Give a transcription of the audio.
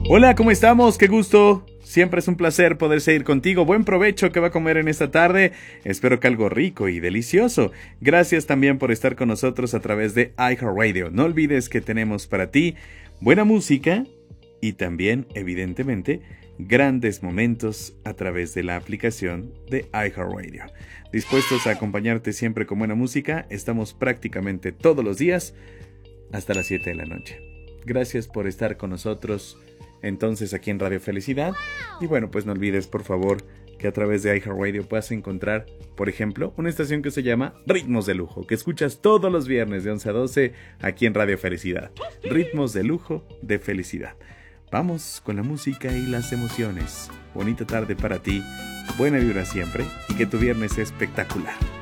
Hola, ¿cómo estamos? ¡Qué gusto! Siempre es un placer poder seguir contigo. Buen provecho que va a comer en esta tarde. Espero que algo rico y delicioso. Gracias también por estar con nosotros a través de iHeartRadio. No olvides que tenemos para ti buena música y también, evidentemente, grandes momentos a través de la aplicación de iHeartRadio. Dispuestos a acompañarte siempre con buena música, estamos prácticamente todos los días hasta las 7 de la noche. Gracias por estar con nosotros entonces aquí en Radio Felicidad. Y bueno, pues no olvides por favor que a través de iHeartRadio puedas encontrar, por ejemplo, una estación que se llama Ritmos de Lujo, que escuchas todos los viernes de 11 a 12 aquí en Radio Felicidad. Ritmos de Lujo de Felicidad. Vamos con la música y las emociones. Bonita tarde para ti, buena vibra siempre y que tu viernes sea espectacular.